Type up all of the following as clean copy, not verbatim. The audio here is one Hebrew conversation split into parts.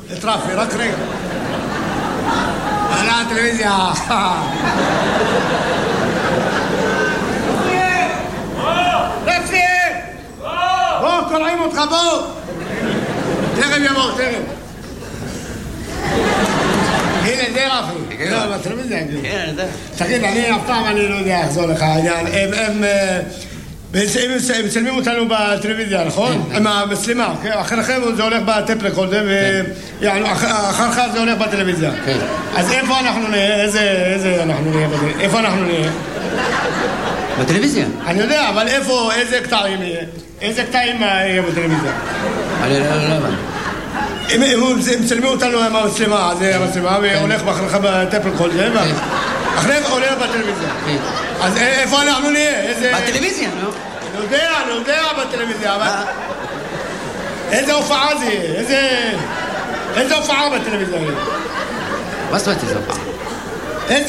רפי, רק רגע. עלה הטלוויזיה. רפי! בוא, קוראים אותך, בוא! תכף יבוא, תכף. הנה, זה רפי. לא, בטלוויזיה. כן, אני יודע. תגיד, אני אף פעם אני לא יודע לחזור לך. הם מצלמים אותנו בטלוויזיה, נכון? עם המצלמה, אחריכם זה הולך בטפ רקורדר, ואחריך זה הולך בטלוויזיה. אז איפה אנחנו נהיה? איזה אנחנו נהיה? איפה אנחנו נהיה? בטלוויזיה? אני יודע, אבל איפה, איזה קטעים יהיה? איזה קטעים יהיה בטלוויזיה? אני לא הבנתי. הם מצלמים אותנו עם המצלמה, זה המצלמה, והולך אחריך בטפ רקורדר, ואחריך הולך בטלוויזיה. אז איפה אנחנו נהיה? בטלוויזיה, לא? אני יודע בטלוויזיה, אבל... איזה הופעה זה יהיה? איזה הופעה בטלוויזיה יהיה? מה זאת אומרת איזה הופעה? איזה...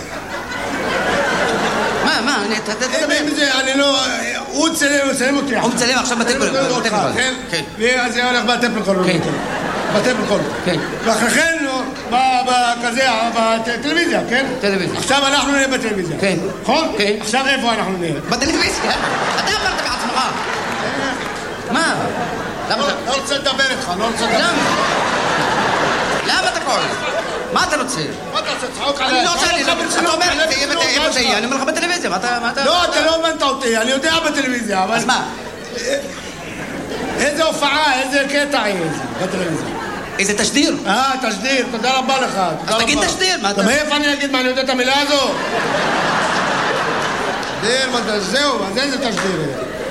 מה? אני לא... הוא צלם אותי. הוא מצלם עכשיו בטלפון. כן. ואז זה הולך בטלפון. בטלפון. כן. ואחריכן, בכזה, בטלוויזיה, כן? טלוויזיה. עכשיו אנחנו נהיה בטלוויזיה. כן. נכון? כן. עכשיו איפה אנחנו נהיה? בטלוויזיה? אתה אמרת בעצמך. מה? לא רוצה לדבר איתך, לא רוצה לדבר. למה אתה קורא? מה אתה רוצה? מה אתה רוצה? צחוק עליי. אני לא רוצה, אתה אומר, איפה זה יהיה? אני אומר לך בטלוויזיה, מה אתה... לא, אתה לא הבנת אותי, אני יודע בטלוויזיה, אבל... אז מה? איזה הופעה, איזה קטע יהיה בטלוויזיה? איזה תשדיר? תשדיר, תודה רבה לך. אז תגיד תשדיר, מה אתה... מאיפה אני אגיד מה, אני יודע את המילה הזו? תשדיר, זהו, אז איזה תשדיר?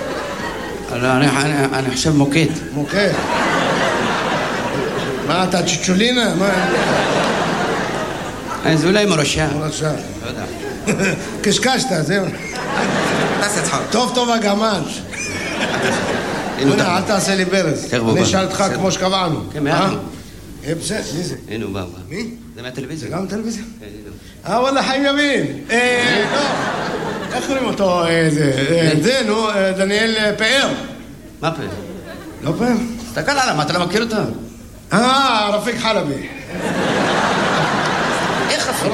אני חושב מוקד. מוקד? מה, אתה צ'צ'ולינה? מה? זה אולי מורשה. מורשה. לא יודע. קשקשת, זהו. תעשה צחוק. טוב הגמל. אל תעשה לי ברז. אני אשאל אותך כמו שקבענו. כן, מעט. בסדר, מי זה? הנה הוא בא. מי? זה מהטלוויזיה. זה גם טלוויזיה? וואלה, חיים ימין. איך קוראים אותו? זה, נו, דניאל פאר. מה פאר? לא פאר? תסתכל עליו, מה, אתה לא מכיר אותו? רפיק חלבי. איך רפיק?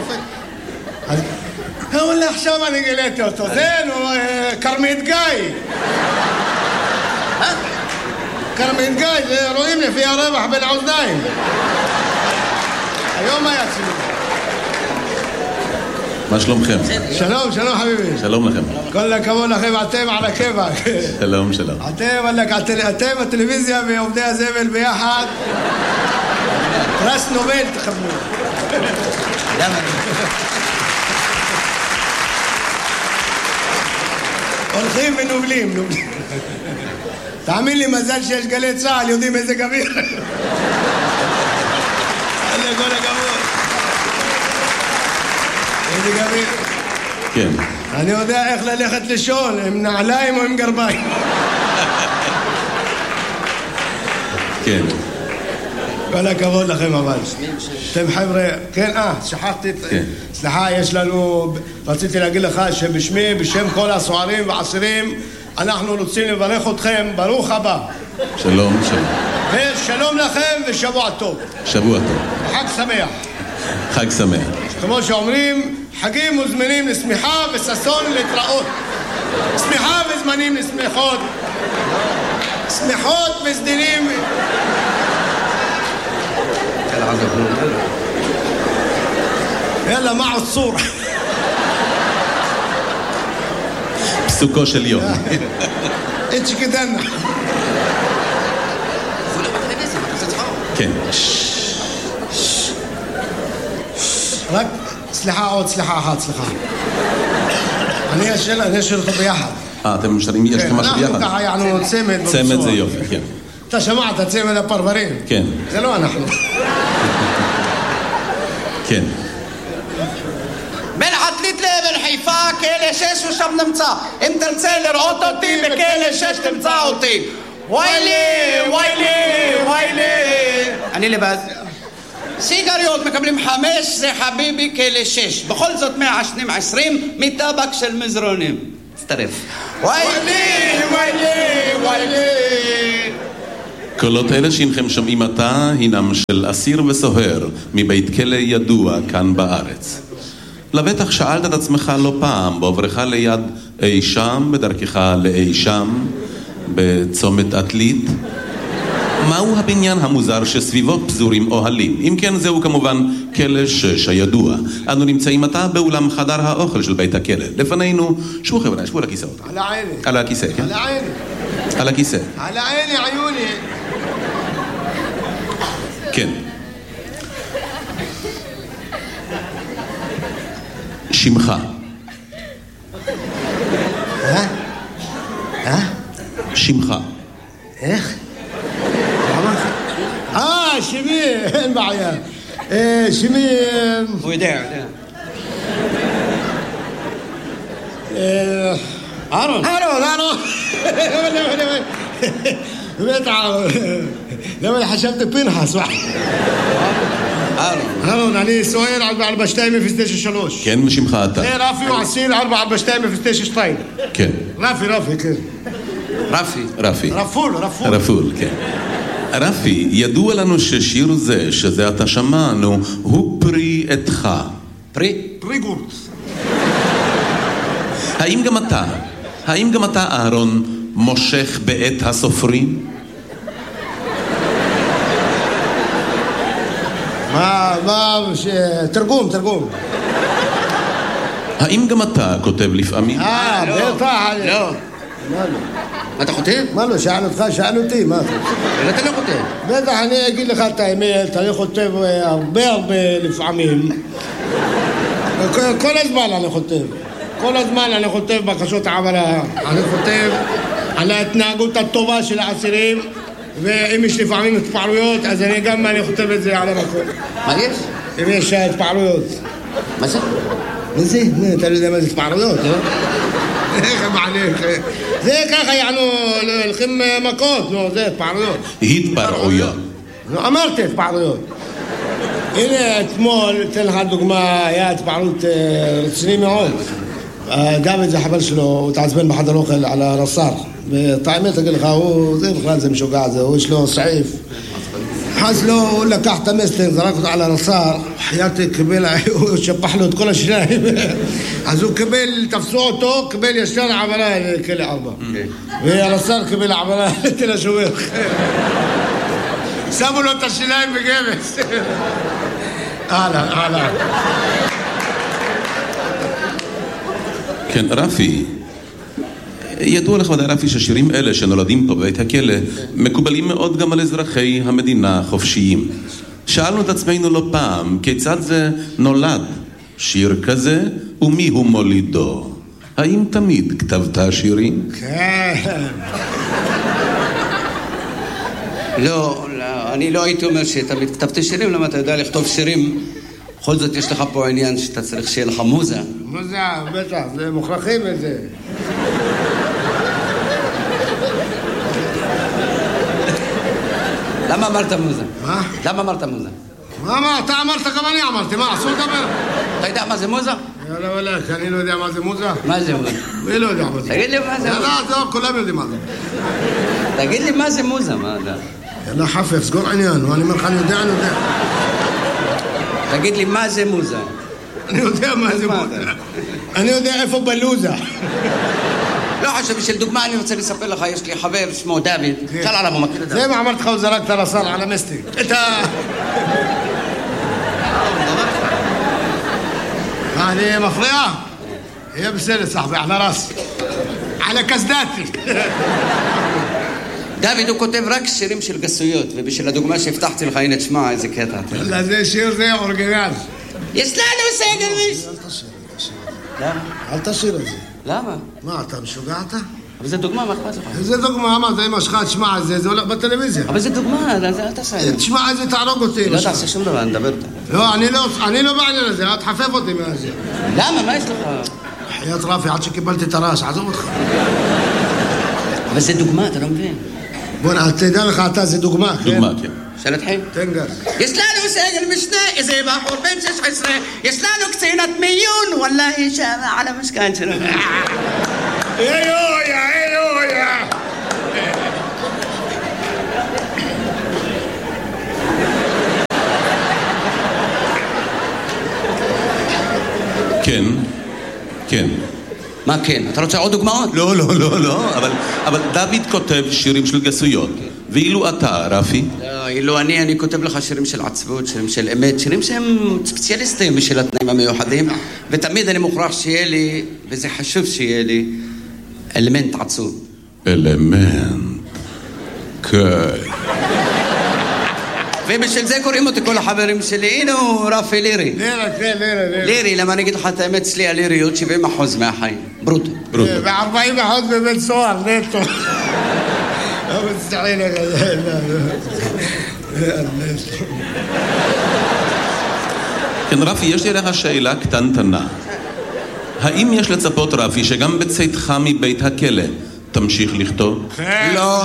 וואלה, עכשיו אני גיליתי אותו. זה, נו, קרמית גיא. קרמית גיא, זה רואים לפי הרווח בין האוזניים. היום היה צילום. מה שלומכם? שלום חביבי. שלום לכם. כל הכבוד לכם, אתם על הכיוון. שלום. אתם הטלוויזיה ועובדי הזבל ביחד. פרס נובל תקבלו. למה? הולכים ונובלים. תאמין לי, מזל שיש גלי צהל, יודעים איזה גביר. כל הכבוד. איזה גביר. כן. אני יודע איך ללכת לישון, עם נעליים או עם גרביים. כן. כל הכבוד לכם אבל. אתם חבר'ה, כן, שכחתי, סליחה, יש לנו, רציתי להגיד לך שבשמי, בשם כל הסוערים והעשירים, אנחנו רוצים לברך אתכם, ברוך הבא. שלום. ושלום לכם ושבוע טוב. שבוע טוב. חג שמח. חג שמח. כמו שאומרים, חגים וזמנים לשמחה וששון להתראות. שמחה וזמנים לשמחות. שמחות וסדינים. יאללה, מה עוצור? פסוקו של יום. אין שכדנה. כן. רק, סליחה, אני אשאיר לך ביחד. אתם משארים, יש לכם משהו ביחד? אנחנו ככה יענו צמד. צמד זה יופי, כן. אתה שמעת, צמד הפרברים? כן. זה לא אנחנו. כן. בין עתלית לאבן חיפה, כלא 6 ושם נמצא. אם תרצה לראות אותי, בכלא 6 תמצא אותי. ויילי. אני לבד. סיגריות מקבלים 5, זה חביבי כלא 6. בכל זאת 120 מטבק של מזרונים. תצטרף. ויילי. קולות אלה שהנכם שומעים עתה הינם של אסיר וסוהר מבית כלא ידוע כאן בארץ. לבטח שאלת את עצמך לא פעם בעוברך ליד אי שם, בדרכך לאי שם, בצומת עתלית, מהו הבניין המוזר שסביבו פזורים אוהלים? אם כן, זהו כמובן כלא 6 הידוע. אנו נמצאים עתה באולם חדר האוכל של בית הכלא. לפנינו, שבו חבר'ה, שבו על הכיסאות. על העיני. על הכיסא, כן? על העיני. על הכיסא. על העיני, עיוני. כן. שמך. שמך. איך? שמי, אין בעיה. שמי... הוא יודע. אהרון. בטח. למה חשבתי פנחס? אהרון, אני סוער 44203. כן, ושמך אתה? זה רפי ועשיל 44202. כן. רפי, כן. רפי. רפול, כן. רפי, ידוע לנו ששיר זה, שזה אתה שמענו, הוא פרי עתך. פרי גורט. האם גם אתה, אהרון, מושך בעת הסופרים? תרגום. האם גם אתה כותב לפעמים? בטח. לא. מה אתה כותב? מה לא, שאל אותי, מה? אתה לא כותב. בטח, אני אגיד לך את האמת, אני כותב הרבה לפעמים. כל הזמן אני כותב בקשות העברה. אני כותב על ההתנהגות הטובה של האסירים, ואם יש לפעמים התפעלויות, אז אני כותב את זה על המקום. מה יש? אם יש התפעלויות. מה זה? מה זה? אתה לא יודע מה זה התפעלויות, לא? איך מעליך? זה ככה, הולכים מכות, זה התפעלויות. התפרעויות. אמרתי התפעלויות. הנה, אתמול, אתן לך דוגמה, היה התפעלות רציני מאוד. דוד זה חבר שלו, הוא התעצבן בחדר אוכל על הרס"ר. וטעמת, אגיד לך, זה בכלל זה משוגע, יש לו סעיף. חס לו, הוא לקח את המסטר, זרק אותו על הרס"ר, חייתי קיבל, הוא שפח לו את כל השיניים. אז הוא קיבל, תפסו אותו, קיבל ישר עברה לכלא 4. והרס"ר קיבל עברה לתל השומר. שמו לו את השיניים בגבס. הלאה. כן, רפי, ידוע לך ודאי רפי ששירים אלה שנולדים פה בבית הכלא מקובלים מאוד גם על אזרחי המדינה החופשיים. שאלנו את עצמנו לא פעם, כיצד זה נולד שיר כזה ומי הוא מולידו? האם תמיד כתבת שירים? כן. לא, אני לא הייתי אומר שתמיד כתבתי שירים, למה אתה יודע לכתוב שירים? בכל זאת יש לך פה עניין שאתה צריך שיהיה לך מוזה. מוזה, בטח, זה מוכרחים את זה. למה אמרת מוזה? מה? למה אמרת מוזה? מה, אתה אמרת, גם אני אמרתי, מה, אסור לדבר? אתה יודע מה זה מוזה? יאללה, אני לא יודע מה זה מוזה. מה זה מוזה? אני לא יודע מה זה. תגיד לי מה זה מוזה. יאללה, כולם יודעים מה זה. תגיד לי מה זה מוזה, מה אתה? יאללה, חפף, סגור עניין, אני אומר לך, אני יודע. תגיד לי מה זה מוזה. אני יודע מה זה מוזה. אני יודע איפה בלוזה. לא חשב, בשביל דוגמה אני רוצה לספר לך, יש לי חבר שמו דוד, שאל עליו, הוא מכיר את זה. זה מה אמרתי לך, הוא זרק את הרס"ר על המסטיק. אני מפריע? יהיה בסדר, סחבי, על הרס. על הקסדתי. דוד הוא כותב רק שירים של גסויות, ובשביל הדוגמה שהבטחתי לך, הנה תשמע איזה קטע. לא, זה שיר זה אורגינל. יש לנו סגל מיש. למה? אל תשאיר את זה. למה? מה, אתה משוגע אתה? אבל זה דוגמה, מה אכפת לך? זה דוגמה, מה, זה אמא שלך, תשמע, זה הולך בטלוויזיה. אבל זה דוגמה, אל תעשה. תשמע, זה תערוג אותי. לא תעשה שום דבר, נדבר אותה. לא, אני לא בעניין הזה, אל תחפף אותי מהזה. למה? מה יש לך? חיית רפי, עד שקיבלתי את הרעש, עזוב אותך. אבל זה דוגמה, אתה לא מבין. בוא, תדע לך, אתה, זה דוגמה, כן? דוגמה, כן. שלתחים? תן גז. יש לנו סגל משנה, איזה בחור בן 16, יש לנו קצינת מיון, וואלה, שם על המשכן שלנו. אלויה. כן, כן. מה כן? אתה רוצה עוד דוגמאות? לא, לא, לא, לא, אבל דוד כותב שירים של גסויות. ואילו אתה, רפי? לא, אילו אני כותב לך שירים של עצבות, שירים של אמת, שירים שהם ספציאליסטים בשביל התנאים המיוחדים, ותמיד אני מוכרח שיהיה לי, וזה חשוב שיהיה לי, אלמנט עצוב. אלמנט. כן. ובשביל זה קוראים אותי כל החברים שלי, הנה הוא רפי לירי. לירי. לירי, למה אני אגיד לך את האמת, אצלי הליריות 70% מהחיים. ברוטו. ו40% בבית סוהר, נטו. כן, רפי, יש לי לך שאלה קטנטנה. האם יש לצפות, רפי, שגם בצאתך מבית הכלא תמשיך לכתוב? לא.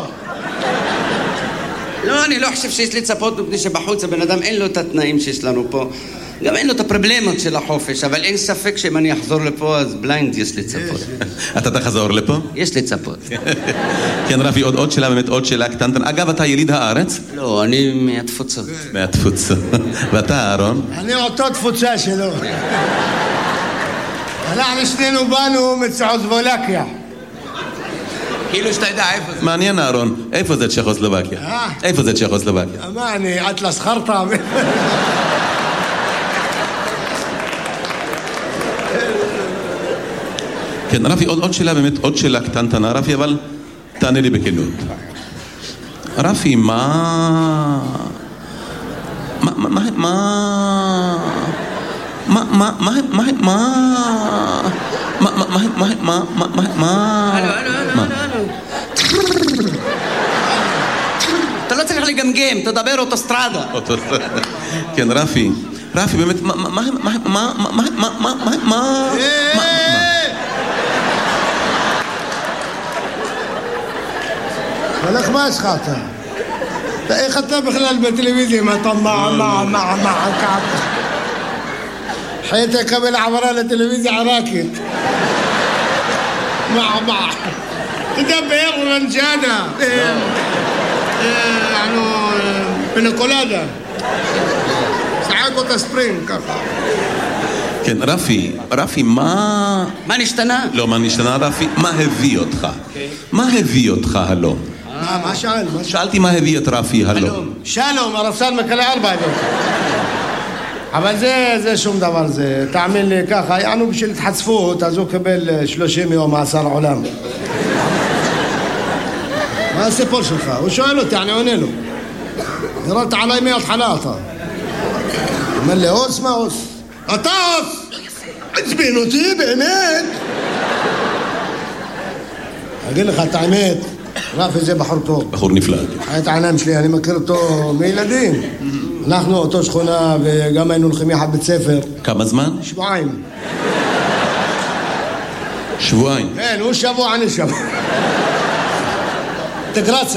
לא, אני לא חושב שיש לצפות מפני שבחוץ הבן אדם אין לו את התנאים שיש לנו פה. גם אין לו את הפרובלמות של החופש, אבל אין ספק שאם אני אחזור לפה אז בליינד יש לצפות. אתה תחזור לפה? יש לצפות. כן, רפי, עוד שאלה, באמת עוד שאלה קטנטנה. אגב, אתה יליד הארץ? לא, אני מהתפוצות. מהתפוצות. ואתה, אהרון? אני אותו תפוצה שלו. אנחנו שנינו באנו מצ'כוסלובקיה. כאילו שאתה יודע איפה זה. מעניין, אהרון. איפה זה צ'כוסלובקיה? איפה זה צ'כוסלובקיה? מה, אני אטלס חרטה? כן, רפי, עוד שאלה, באמת עוד שאלה קטנטנה, רפי, אבל תענה לי בכנות. רפי, אתה לא צריך לגמגם, תדבר אוטוסטרדה. כן, רפי, באמת, הלך מה יש לך אתה? איך אתה בכלל בטלוויזיה? מה אתה حياتي قبل عبرها لتلفزيون عراكي مع تدبر ورنجانا يعني بنكولادا ساعات قلت سبرينج كفا כן, רפי, מה נשתנה? לא, מה נשתנה, רפי? מה הביא אותך? מה הביא אותך הלום? מה שאל? שאלתי מה הביא את רפי הלום. שלום, הרס"ן מקלה 4 ידות. אבל זה שום דבר, זה תאמין לי ככה, יענו בשביל התחצפות, אז הוא קבל 30 יום מאסר עולם. מה הסיפור שלך? הוא שואל אותי, אני עונה לו. ירדת עליי מההתחלה אתה. אומר לי, אוס מה אוס? אתה אוס! עצבין אותי באמת? אגיד לך את האמת, רפי זה בחור טוב. בחור נפלא. את העיניים שלי, אני מכיר אותו מילדים. אנחנו אותו שכונה וגם היינו הולכים יחד בית ספר. כמה זמן? שבועיים. כן, הוא שבוע, אני שבוע. תגרציה.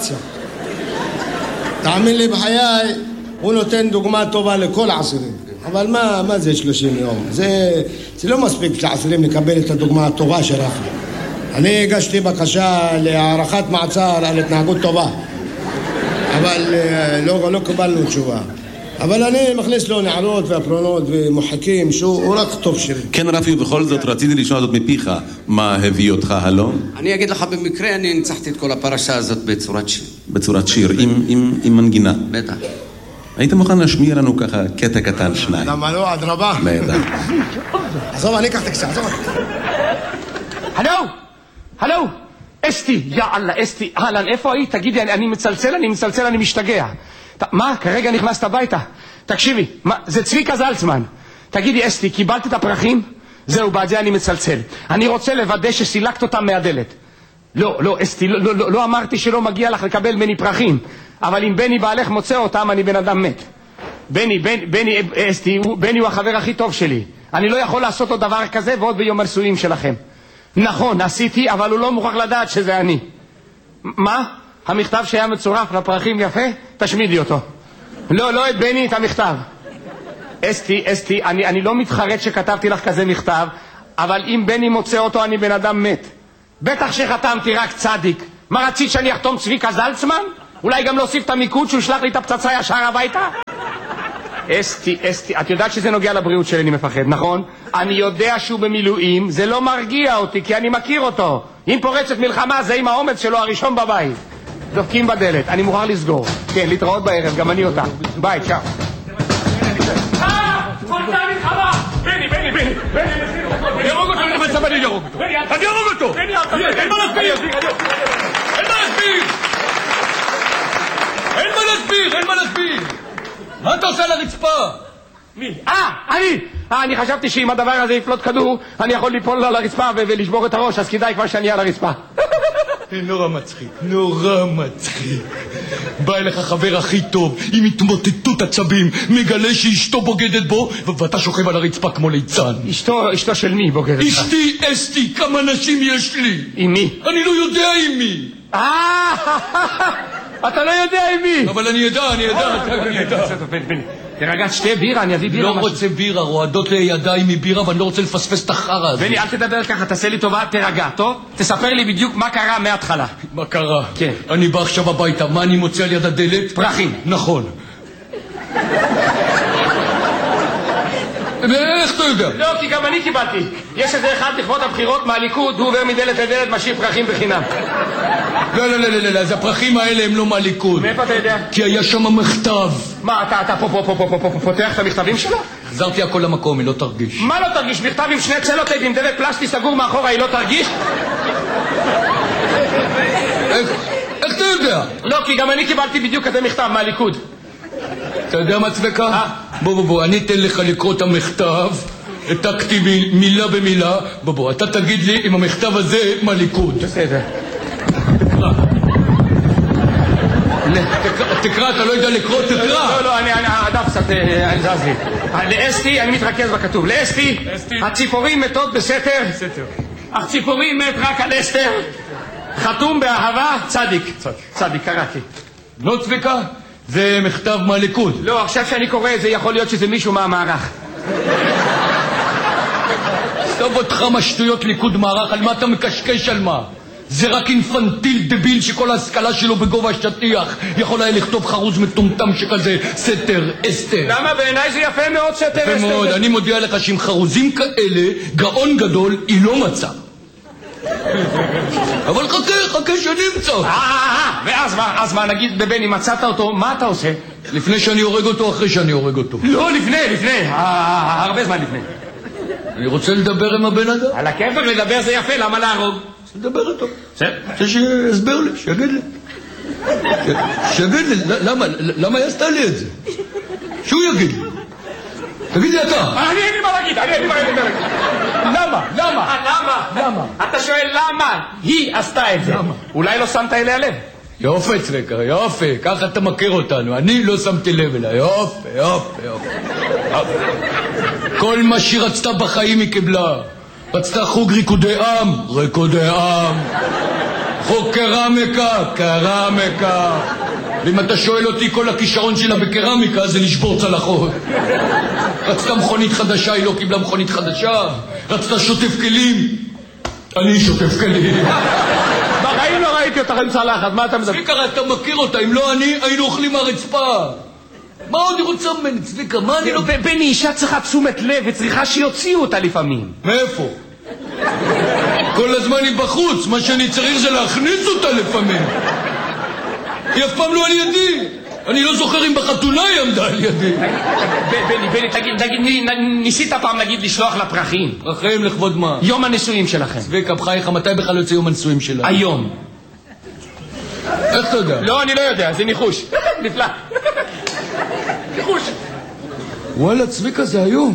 תאמין לי בחיי, הוא נותן דוגמה טובה לכל העשירים. אבל מה זה 30 יום? זה לא מספיק לעשירים לקבל את הדוגמה הטובה של רפי. אני הגשתי בקשה להארכת מעצר על התנהגות טובה. אבל לא קיבלנו תשובה. אבל אני מכניס לו נערות והפרונות ומוחקים שהוא רק טוב שירים. כן, רפי, ובכל זאת רציתי לשמוע זאת מפיך. מה הביא אותך הלום? אני אגיד לך במקרה, אני ניצחתי את כל הפרשה הזאת בצורת שיר. בצורת שיר, עם מנגינה. בטח. היית מוכן להשמיע לנו ככה קטע קטן שניים? למה לא? אדרבה. נהדר. עזוב, אני אקח את הקצה, עזוב. הלו! אסתי, יאללה, אסתי, אהלן, איפה היית? תגידי, אני מצלצל, אני משתגע. מה, כרגע נכנסת הביתה? תקשיבי, זה צביקה זלצמן. תגידי, אסתי, קיבלת את הפרחים? זהו, בעד זה אני מצלצל. אני רוצה לוודא שסילקת אותם מהדלת. לא, אסתי, לא אמרתי שלא מגיע לך לקבל מני פרחים. אבל אם בני בעלך מוצא אותם, אני בן אדם מת. בני, אסתי, בני הוא החבר הכי טוב שלי. אני לא יכול לעשות עוד דבר כזה ועוד ביום הרסויים שלכם. נכון, עשיתי, אבל הוא לא מוכרח לדעת שזה אני. מה? המכתב שהיה מצורף לפרחים יפה? תשמידי אותו. לא את בני, את המכתב. אסתי, אני לא מתחרט שכתבתי לך כזה מכתב, אבל אם בני מוצא אותו, אני בן אדם מת. בטח שחתמתי רק צדיק. מה רצית שאני אחתום צביקה זלצמן? אולי גם להוסיף את המיקוד שהוא שלח לי את הפצצה ישר הביתה? אסתי, את יודעת שזה נוגע לבריאות שלי, אני מפחד, נכון? אני יודע שהוא במילואים, זה לא מרגיע אותי, כי אני מכיר אותו. אם פורצת מלחמה, זה עם האומץ שלו הראשון בבית. דופקים בדלת, אני מוכרח לסגור. כן, להתראות בערב, גם אני אותה. ביי, צ'או. פורצה מלחמה! בני! ירוג אותו, אני מצב אני ירוג אותו. אני ירוג אותו! אין מה להסביר! מה אתה עושה על הרצפה? מי? אני חשבתי שאם הדבר הזה יפלוט כדור, אני יכול ליפול על הרצפה ולשבור את הראש, אז כדאי כבר שאני על הרצפה. נורא מצחיק. בא אליך חבר הכי טוב, עם התמוטטות עצבים, מגלה שאשתו בוגדת בו, ואתה שוכב על הרצפה כמו ליצן. אשתו של מי בוגדת? אשתי, אסתי, כמה נשים יש לי? עם מי? אני לא יודע עם מי. אתה לא יודע עם מי. אבל אני יודע. תרגע, שתי בירה, אני אביא בירה. לא רוצה בירה, רועדות לי ידיים מבירה, ואני לא רוצה לפספס את החרא הזה. בני, אל תדבר ככה, תעשה לי טובה, תרגע, טוב? תספר לי בדיוק מה קרה מההתחלה. מה קרה? כן. אני בא עכשיו הביתה, מה אני מוצא על יד הדלת? פרחים. נכון. ואיך אתה יודע? לא, כי גם אני קיבלתי. יש איזה אחד לכבוד הבחירות מהליכוד, הוא עובר מדלת לדלת, משאיר פרחים בחינם. לא, אז הפרחים האלה הם לא מהליכוד. מאיפה אתה יודע? כי היה שם מכתב. מה, אתה פותח את המכתבים שלו? החזרתי הכל למקום, היא לא תרגיש. מה לא תרגיש? מכתב עם שני צלוטייפ עם דלת פלסטי סגור מאחורה, היא לא תרגיש? איך אתה יודע? לא, כי גם אני קיבלתי בדיוק כזה מכתב מהליכוד. אתה יודע מה צבקה? בוא, אני אתן לך לקרוא את המכתב, העתקתי מילה במילה. בוא, אתה תגיד לי אם המכתב הזה מהליכוד. בסדר. תקרא, אתה לא יודע לקרוא, תקרא. לא, הדף קצת זז לי. לאסתי, אני מתרכז בכתוב. לאסתי, הציפורים מתות בסתר. הציפורים מת רק על אסתר. חתום באהבה, צדיק, קראתי. לא צבקה? זה מכתב מהליכוד. לא, עכשיו שאני קורא את זה, יכול להיות שזה מישהו מהמערך. טוב אותך משטויות ליכוד מערך, על מה אתה מקשקש על מה? זה רק אינפנטיל דביל שכל ההשכלה שלו בגובה השטיח יכול היה לכתוב חרוז מטומטם שכזה סתר אסתר. למה? בעיניי זה יפה מאוד סתר אסתר. יפה מאוד, אני מודיע לך שעם חרוזים כאלה גאון גדול היא לא מצא. אבל חכה שנמצא. ואז מה, נגיד בבני מצאת אותו, מה אתה עושה? לפני שאני הורג אותו, אחרי שאני הורג אותו. לא, לפני, הרבה זמן לפני. אני רוצה לדבר עם הבן אדם. על הכיפק לדבר זה יפה, למה להרוג? לדבר איתו. רוצה שיסבר לי, שיגיד לי. למה היא עשתה לי את זה? שהוא יגיד לי. תגיד לי אתה. אני אין לי מה להגיד. למה? אתה שואל למה היא עשתה את זה. אולי לא שמת אליה לב. יופי צבקה, יופי, ככה אתה מכיר אותנו. אני לא שמתי לב אליה. יופי. כל מה שהיא רצתה בחיים היא קיבלה. רצתה חוג ריקודי עם. חוג קרמיקה. ואם אתה שואל אותי, כל הכישרון שלה בקרמיקה זה לשבור צלחות. רצתה מכונית חדשה, היא לא קיבלה מכונית חדשה. רצתה שוטף כלים, אני שוטף כלים. בחיים לא ראיתי אותך עם צלחת, מה אתה מדבר? צביקה, אתה מכיר אותה, אם לא אני, היינו אוכלים מהרצפה. מה עוד היא רוצה ממני, צביקה? מה אני לא... בני, אישה צריכה תשומת לב וצריכה שיוציאו אותה לפעמים. מאיפה? כל הזמן היא בחוץ, מה שאני צריך זה להכניס אותה לפעמים. היא אף פעם לא על ידי. אני לא זוכר אם בחתונה היא עמדה על ידי. בני, תגיד, ניסית פעם נגיד לשלוח לה פרחים? פרחים לכבוד מה? יום הנישואים שלכם. צביקה, בחייך, מתי בכלל יוצא יום הנישואים שלה? היום. איך אתה יודע? לא, אני לא יודע, זה ניחוש. נפלא. ניחוש. וואלה, צביקה,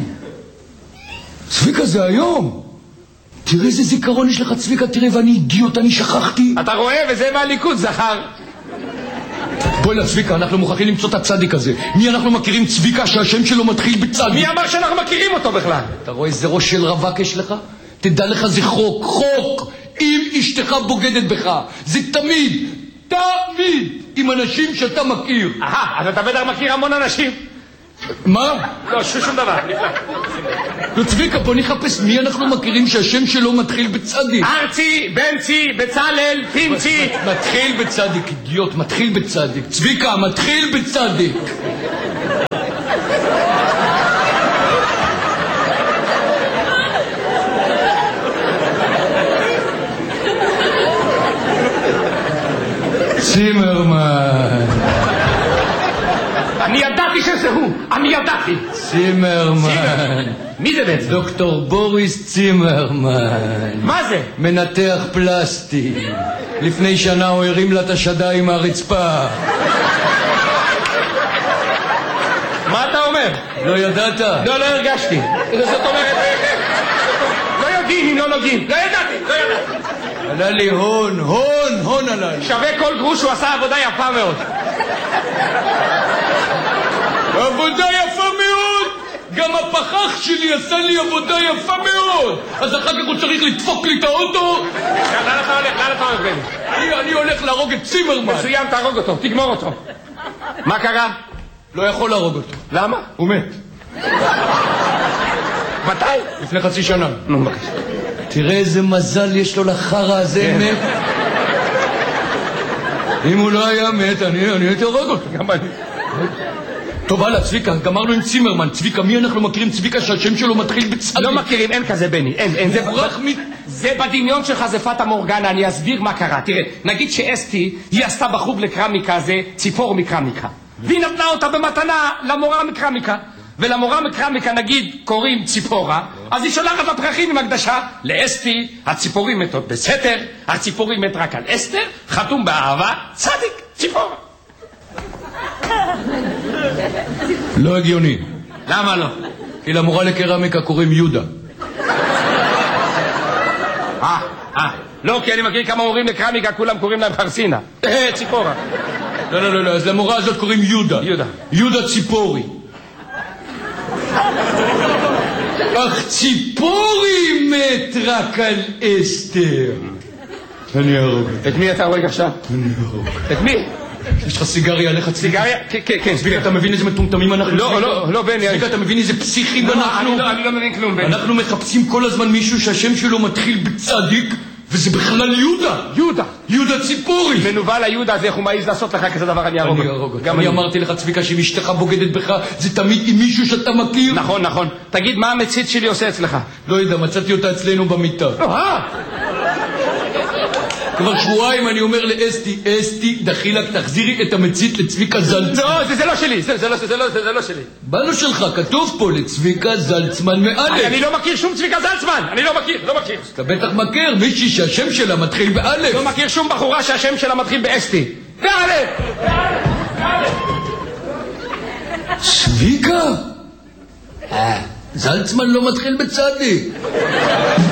זה היום. תראה איזה זיכרון יש לך, צביקה, תראה, ואני אידיוט, אני שכחתי. אתה רואה, וזה מהליכוד, זכר. בואי לצביקה, אנחנו מוכרחים למצוא את הצדיק הזה. מי אנחנו מכירים צביקה שהשם שלו מתחיל בצדיק? מי אמר שאנחנו מכירים אותו בכלל? אתה רואה איזה ראש של רווק יש לך? תדע לך, זה חוק. אם אשתך בוגדת בך, זה תמיד עם אנשים שאתה מכיר. אז אתה בטח מכיר המון אנשים. מה? לא, שום דבר, נפלא. לא, צביקה, בוא נחפש מי אנחנו מכירים שהשם שלו מתחיל בצדיק. ארצי, בנצי, בצלל, פינצי. מתחיל בצדיק, אידיוט, מתחיל בצדיק. צביקה, מתחיל בצדיק. אני ידעתי שזה הוא, אני ידעתי. צימרמן. מי זה בעצם? דוקטור בוריס צימרמן. מה זה? מנתח פלסטי. לפני שנה הוא הרים לה את השדיים מהרצפה. מה אתה אומר? לא ידעת? לא הרגשתי. זאת אומרת, לא יודעים אם לא נוגעים. לא ידעתי. עלה לי הון עלה לי. שווה כל גרוש, הוא עשה עבודה יפה מאוד. עבודה יפה מאוד! גם הפחח שלי עשה לי עבודה יפה מאוד! אז אחר כך הוא צריך לדפוק לי את האוטו? לאן אתה הולך, בני? אני הולך להרוג את צימרמן. מסוים, תהרוג אותו, תגמור אותו. מה קרה? לא יכול להרוג אותו. למה? הוא מת. מתי? לפני חצי שנה. נו, בבקשה. תראה איזה מזל יש לו לחרא הזה, מת. אם הוא לא היה מת, אני הייתי הרוג אותו. גם אני. טוב, הלאה, צביקה, גמרנו עם צימרמן. צביקה, מי אנחנו מכירים? צביקה שהשם שלו מתחיל בצדיק. לא מכירים, אין כזה בני, אין. זה בדמיון שלך, זה פטה מורגנה, אני אסביר מה קרה. תראה, נגיד שאסתי, היא עשתה בחוג לקרמיקה, זה ציפור מקרמיקה. והיא נתנה אותה במתנה למורה מקרמיקה. ולמורה מקרמיקה נגיד קוראים ציפורה, אז היא שולחת לפרחים עם הקדשה לאסתי, הציפורים מתות בסתר, הציפורים מת רק על אסתר, חתום באהבה, צדיק, ציפורה. לא הגיוני. למה לא? כי למורה לקרמיקה קוראים יהודה. לא, כי אני מכיר כמה מורים לקרמיקה, כולם קוראים להם חרסינה. ציפורה. לא, אז למורה הזאת קוראים יהודה. יהודה ציפורי. אך ציפורי מת רק על אסתר. אני ארוג. את מי אתה רואה עכשיו? אני ארוג. את מי? יש לך סיגריה עליך? סיגריה? כן. צביקה, אתה מבין איזה מטומטמים אנחנו? לא, בני. צביקה, אתה מבין איזה פסיכים אנחנו? אני לא מבין כלום, בני. אנחנו מחפשים כל הזמן מישהו שהשם שלו מתחיל בצדיק, וזה בכלל יהודה ציפורי. מנוול היהודה הזה, איך הוא מעיז לעשות לך כזה דבר, אני ארוג אותו. אני אמרתי לך, צביקה, שאם אשתך בוגדת בך, זה תמיד עם מישהו שאתה מכיר. נכון. תגיד, מה המצית שלי עושה אצלך? לא יודע, מצאתי אותה אצלנו במיטה. כבר שבועיים אני אומר לאסתי, דחילק, תחזירי את המצית לצביקה זלצמן. לא, זה לא שלי, זה לא שלי. בנו שלך, כתוב פה לצביקה זלצמן מאלף. אני לא מכיר שום צביקה זלצמן, אני לא מכיר. אתה בטח מכיר מישהי שהשם שלה מתחיל באלף. לא מכיר שום בחורה שהשם שלה מתחיל באסתי. באלף! צביקה? זלצמן לא מתחיל בצדיק.